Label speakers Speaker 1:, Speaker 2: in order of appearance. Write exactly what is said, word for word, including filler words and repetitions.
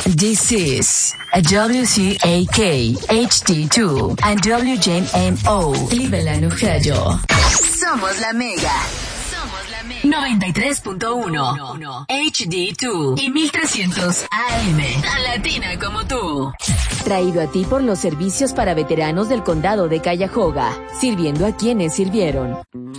Speaker 1: This is a W C A K, H D two, and W J M O, Cleveland, Ohio. Somos la Mega. Somos la Mega. noventa y tres punto uno, H D dos y mil trescientos A M. Tan latina como tú.
Speaker 2: Traído a ti por los servicios para veteranos del condado de Cuyahoga, sirviendo a quienes sirvieron.